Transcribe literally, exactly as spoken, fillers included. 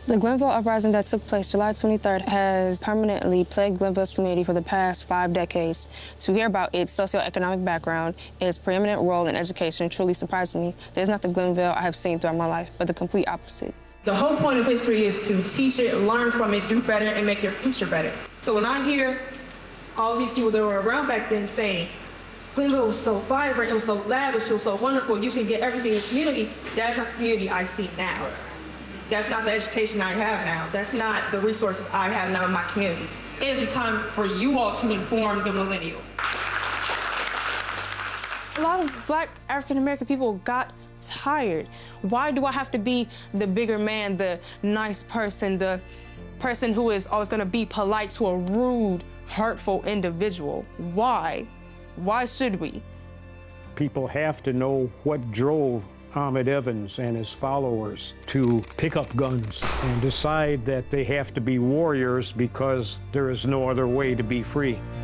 The Glenville Uprising that took place July twenty-third has permanently plagued Glenville's community for the past five decades. To hear about its socioeconomic background, its preeminent role in education truly surprised me. There's not the Glenville I have seen throughout my life, but the complete opposite. The whole point of history is to teach it, learn from it, do better, and make your future better. So when I hear all these people that were around back then saying, Glenville was so vibrant, it was so lavish, it was so wonderful, you can get everything in the community, that's not the community I see now. That's not the education I have now. That's not the resources I have now in my community. It is a time for you all to inform the millennial. A lot of Black African-American people got tired. Why do I have to be the bigger man, the nice person, the person who is always gonna be polite to a rude, hurtful individual? Why? Why should we? People have to know what drove Ahmaud Evans and his followers to pick up guns and decide that they have to be warriors because there is no other way to be free.